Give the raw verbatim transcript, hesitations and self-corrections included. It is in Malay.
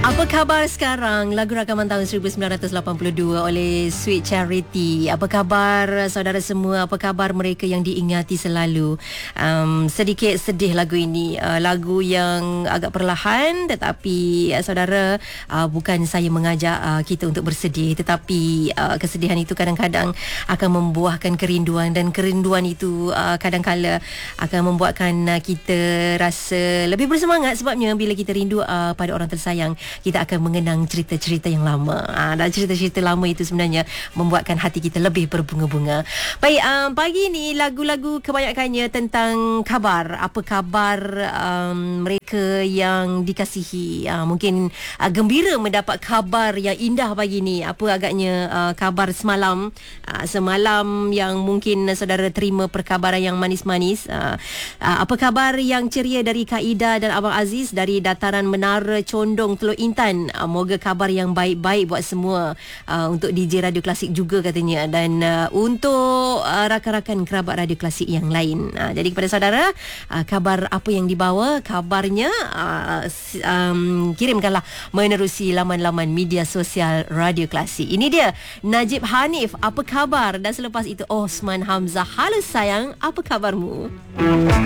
Apa khabar sekarang? Lagu rakaman tahun seribu sembilan ratus lapan puluh dua oleh Sweet Charity. Apa khabar saudara semua? Apa khabar mereka yang diingati selalu? Um, sedikit sedih lagu ini. Uh, lagu yang agak perlahan, tetapi uh, saudara, uh, bukan saya mengajak uh, kita untuk bersedih, tetapi uh, kesedihan itu kadang-kadang akan membuahkan kerinduan, dan kerinduan itu uh, kadang-kala akan membuatkan uh, kita rasa lebih bersemangat, sebabnya bila kita rindu uh, pada orang tersayang, kita akan mengenang cerita-cerita yang lama. Ha, dan cerita-cerita lama itu sebenarnya membuatkan hati kita lebih berbunga-bunga. Baik, um, pagi ni lagu-lagu kebanyakannya tentang khabar. Apa khabar um, mereka yang dikasihi? Uh, mungkin uh, gembira mendapat khabar yang indah pagi ni. Apa agaknya uh, khabar semalam? Uh, semalam yang mungkin saudara terima perkabaran yang manis-manis. Uh, uh, apa khabar yang ceria dari Kak Ida dan Abang Aziz dari dataran Menara Condong, Teluk Intan? Uh, moga kabar yang baik-baik buat semua, uh, untuk D J Radio Klasik juga katanya, dan uh, untuk uh, rakan-rakan kerabat Radio Klasik yang lain. Uh, jadi kepada saudara, uh, kabar apa yang dibawa, kabarnya uh, um, kirimkanlah menerusi laman-laman media sosial Radio Klasik. Ini dia Najib Hanif, apa khabar? Dan selepas itu Osman Hamzah, halo sayang, apa kabarmu?